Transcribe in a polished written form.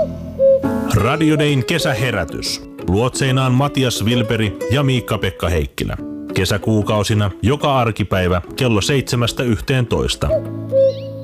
Radio Dayn kesäherätys. Luotseinaan Matias Vilperi ja Miikka-Pekka Heikkilä. Kesäkuukausina joka arkipäivä kello 7–11.